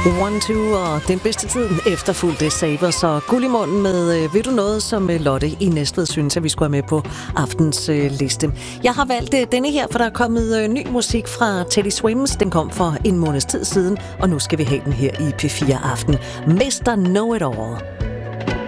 One, Two og den bedste tid efterfulgte Sabers og Guld i munden med Ved du noget, som Lotte i Næstved synes, at vi skulle have med på aftens liste. Jeg har valgt denne her, for der er kommet ny musik fra Teddy Swims. Den kom for en måneds tid siden, og nu skal vi have den her i P4 Aften. Mr. Know It All.